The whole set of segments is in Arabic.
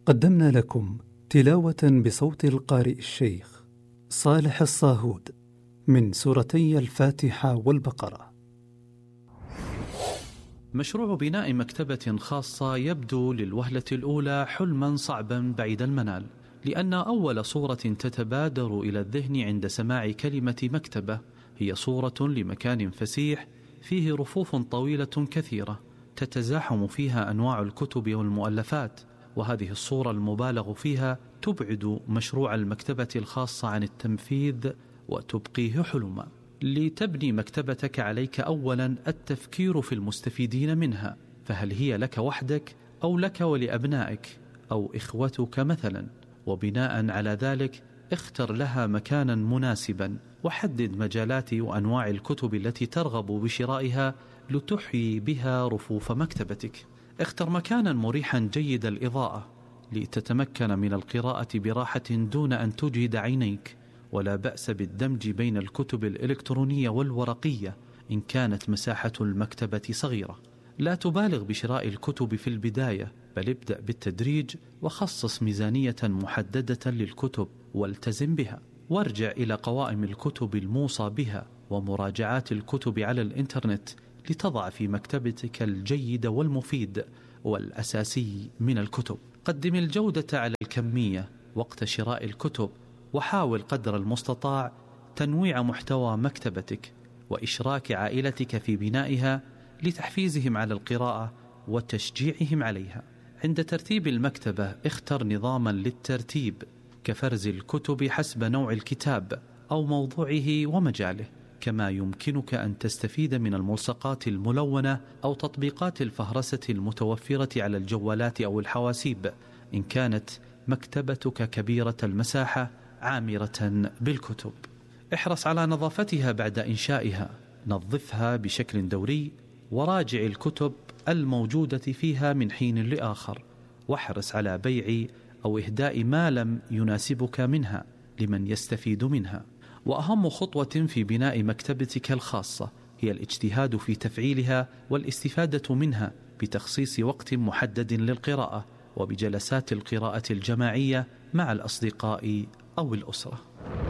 قدمنا لكم تلاوة بصوت القارئ الشيخ صالح الصاهود من سورتي الفاتحة والبقرة. مشروع بناء مكتبة خاصة يبدو للوهلة الأولى حلما صعبا بعيد المنال، لأن أول صورة تتبادر إلى الذهن عند سماع كلمة مكتبة هي صورة لمكان فسيح فيه رفوف طويلة كثيرة تتزاحم فيها أنواع الكتب والمؤلفات، وهذه الصورة المبالغ فيها تبعد مشروع المكتبة الخاصة عن التنفيذ وتبقيه حلما. لتبني مكتبتك عليك أولا التفكير في المستفيدين منها، فهل هي لك وحدك أو لك ولأبنائك أو إخوتك مثلا؟ وبناء على ذلك اختر لها مكانا مناسبا، وحدد مجالات وأنواع الكتب التي ترغب بشرائها لتحيي بها رفوف مكتبتك. اختر مكانا مريحا جيد الإضاءة لتتمكن من القراءة براحة دون أن تجهد عينيك، ولا بأس بالدمج بين الكتب الإلكترونية والورقية إن كانت مساحة المكتبة صغيرة. لا تبالغ بشراء الكتب في البداية، بل ابدأ بالتدريج وخصص ميزانية محددة للكتب والتزم بها، وارجع إلى قوائم الكتب الموصى بها ومراجعات الكتب على الإنترنت لتضع في مكتبتك الجيد والمفيد والأساسي من الكتب. قدم الجودة على الكمية وقت شراء الكتب، وحاول قدر المستطاع تنويع محتوى مكتبتك وإشراك عائلتك في بنائها لتحفيزهم على القراءة وتشجيعهم عليها. عند ترتيب المكتبة اختر نظاما للترتيب كفرز الكتب حسب نوع الكتاب أو موضوعه ومجاله، كما يمكنك أن تستفيد من الملصقات الملونة أو تطبيقات الفهرسة المتوفرة على الجوالات أو الحواسيب إن كانت مكتبتك كبيرة المساحة عامرة بالكتب. احرص على نظافتها بعد إنشائها، نظفها بشكل دوري وراجع الكتب الموجودة فيها من حين لآخر، واحرص على بيع أو إهداء ما لم يناسبك منها لمن يستفيد منها. وأهم خطوة في بناء مكتبتك الخاصة هي الاجتهاد في تفعيلها والاستفادة منها بتخصيص وقت محدد للقراءة وبجلسات القراءة الجماعية مع الأصدقاء أو الأسرة.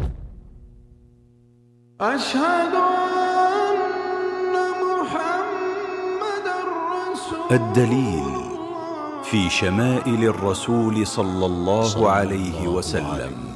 أشهد أن محمد رسول الدليل في شمائل الرسول صلى الله عليه وسلم.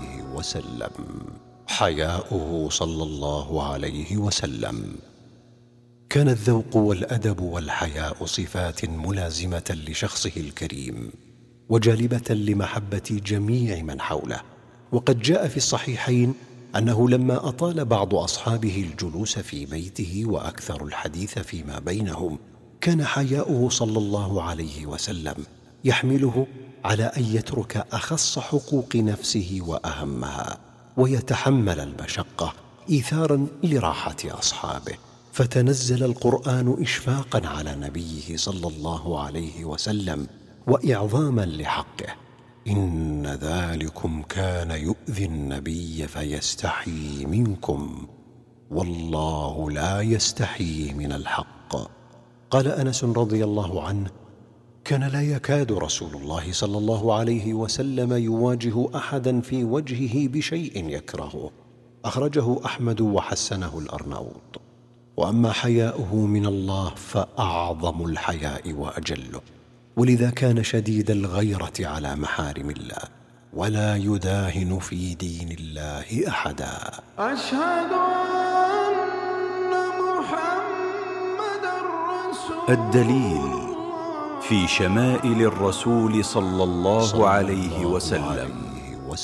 حياؤه صلى الله عليه وسلم. كان الذوق والأدب والحياء صفات ملازمة لشخصه الكريم وجالبة لمحبة جميع من حوله. وقد جاء في الصحيحين أنه لما أطال بعض أصحابه الجلوس في بيته وأكثر الحديث فيما بينهم، كان حياؤه صلى الله عليه وسلم يحمله على أن يترك أخص حقوق نفسه وأهمها ويتحمل المشقة إيثارا لراحة أصحابه، فتنزل القرآن إشفاقا على نبيه صلى الله عليه وسلم وإعظاما لحقه. إن ذلكم كان يؤذي النبي فيستحيي منكم والله لا يستحيي من الحق. قال أنس رضي الله عنه: كان لا يكاد رسول الله صلى الله عليه وسلم يواجه أحدا في وجهه بشيء يكرهه. أخرجه أحمد وحسنه الأرناؤوط. وأما حياؤه من الله فأعظم الحياء وأجله، ولذا كان شديد الغيرة على محارم الله ولا يداهن في دين الله أحدا. أشهد أن محمد رسول الدليل في شمائل الرسول صلى الله عليه وسلم.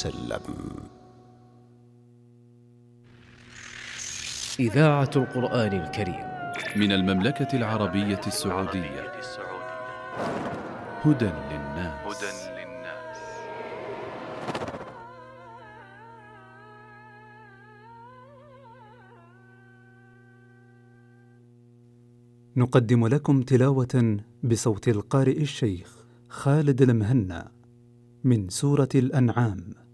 إذاعة القرآن الكريم من المملكة العربية السعودية. هدى للناس. نقدم لكم تلاوة بصوت القارئ الشيخ خالد المهنا من سورة الأنعام.